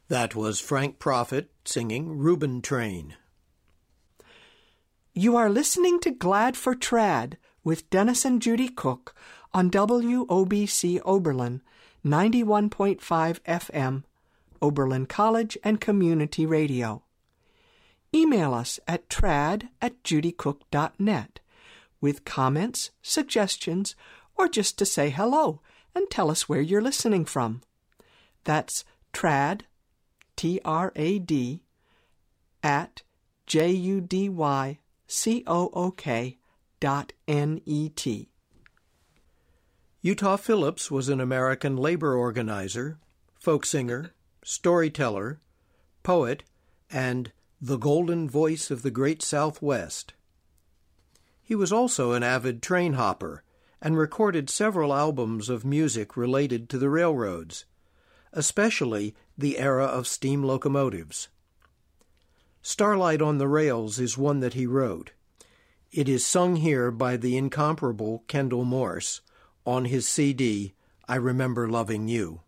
That was Frank Prophet singing Reuben Train. You are listening to Glad for Trad with Dennis and Judy Cook on WOBC Oberlin 91.5 FM, Oberlin College and Community Radio. Email us at trad@judycook.net with comments, suggestions, or just to say hello and tell us where you're listening from. That's trad, T-R-A-D, at JUDYCOOK.net. Utah Phillips was an American labor organizer, folk singer, storyteller, poet, and the golden voice of the Great Southwest. He was also an avid train hopper and recorded several albums of music related to the railroads, especially the era of steam locomotives. Starlight on the Rails is one that he wrote. It is sung here by the incomparable Kendall Morse on his CD, I Remember Loving You.